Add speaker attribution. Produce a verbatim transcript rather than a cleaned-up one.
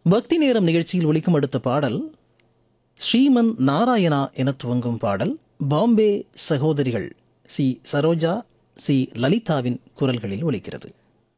Speaker 1: பக்தி நேரம் நிகழ்ச்சியில் ஒலிக்கும் அடுத்த பாடல் ஸ்ரீமன் நாராயணா என துவங்கும் பாடல். பாம்பே சகோதரிகள் சி சரோஜா, சி லலிதாவின் குரல்களில் ஒலிக்கிறது.